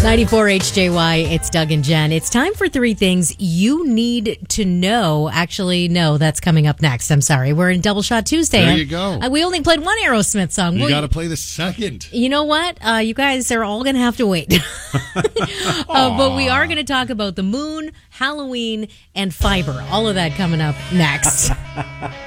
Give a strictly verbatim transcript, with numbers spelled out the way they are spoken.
ninety-four H J Y, it's Doug and Jen. It's time for three things you need to know. Actually, no, that's coming up next. I'm sorry. We're in Double Shot Tuesday. There you go. Uh, we only played one Aerosmith song. You Well, got to play the second. You know what? Uh, you guys are all going to have to wait. uh, but we are going to talk about the moon, Halloween, and fiber. All of that coming up next.